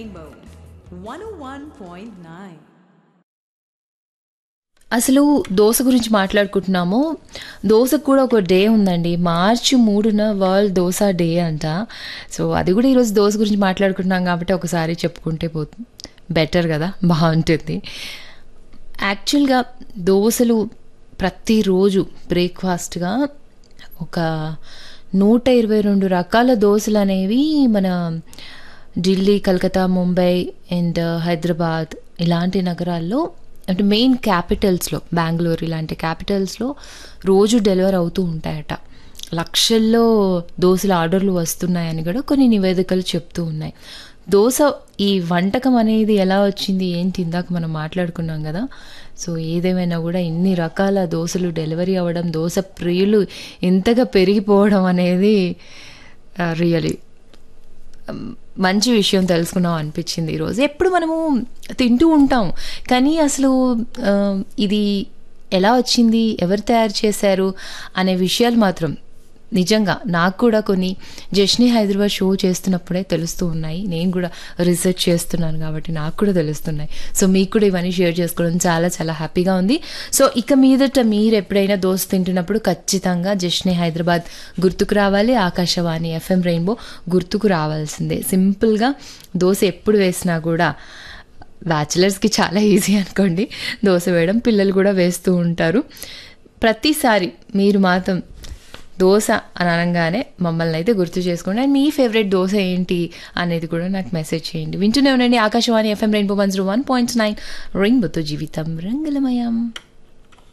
Rainbow 101.9. అసలు దోస గురించి మాట్లాడుకుంటున్నాము. దోసకు కూడా ఒక డే ఉందండి. మార్చి 3న వరల్డ్ దోస డే అంట. సో అది కూడా ఈరోజు దోస గురించి మాట్లాడుకుంటున్నాం కాబట్టి ఒకసారి చెప్పుకుంటే బెటర్ కదా, బాగుంటుంది. యాక్చువల్గా దోసలు ప్రతిరోజు బ్రేక్ఫాస్ట్గా ఒక 122 రకాల దోసలు అనేవి మన ఢిల్లీ, కలకత్తా, ముంబై అండ్ హైదరాబాద్ ఇలాంటి నగరాల్లో, అంటే మెయిన్ క్యాపిటల్స్లో, బెంగళూరు ఇలాంటి క్యాపిటల్స్లో రోజు డెలివర్ అవుతూ ఉంటాయట. లక్షల్లో దోశల ఆర్డర్లు వస్తున్నాయని కూడా కొన్ని నివేదికలు చెప్తూ ఉన్నాయి. దోశ ఈ వంటకం అనేది ఎలా వచ్చింది ఏంటి, ఇందాక మనం మాట్లాడుకున్నాం కదా. సో ఏదేమైనా కూడా ఇన్ని రకాల దోశలు డెలివరీ అవ్వడం, దోశ ప్రియులు ఇంతగా పెరిగిపోవడం అనేది రియలీ మంచి విషయం తెలుసుకున్నాం అనిపించింది ఈరోజు. ఎప్పుడు మనము తింటూ ఉంటాం కానీ అసలు ఇది ఎలా వచ్చింది, ఎవరు తయారు చేశారు అనే విషయాలు మాత్రం నిజంగా నాకు కూడా కొన్ని జష్ని హైదరాబాద్ షో చేస్తున్నప్పుడే తెలుస్తూ ఉన్నాయి. నేను కూడా రీసెర్చ్ చేస్తున్నాను కాబట్టి నాకు కూడా తెలుస్తున్నాయి. సో మీకు కూడా ఇవన్నీ షేర్ చేసుకోవడం చాలా చాలా హ్యాపీగా ఉంది. సో ఇక మీదట మీరు ఎప్పుడైనా దోశ తింటున్నప్పుడు ఖచ్చితంగా జష్ని హైదరాబాద్ గుర్తుకు రావాలి, ఆకాశవాణి FM రెయిన్బో గుర్తుకు రావాల్సిందే. సింపుల్గా దోశ ఎప్పుడు వేసినా కూడా బ్యాచిలర్స్కి చాలా ఈజీ అనుకోండి దోశ వేయడం, పిల్లలు కూడా వేస్తూ ఉంటారు. ప్రతిసారి మీరు మాత్రం దోశ అని అనగానే మమ్మల్ని అయితే గుర్తు చేసుకోండి. అండ్ మీ ఫేవరెట్ దోశ ఏంటి అనేది కూడా నాకు మెసేజ్ చేయండి. వింటూనే ఉండండి ఆకాశవాణి FM రెయిన్బో 101.9 రెయిన్బోతో జీవితం రంగులమయం.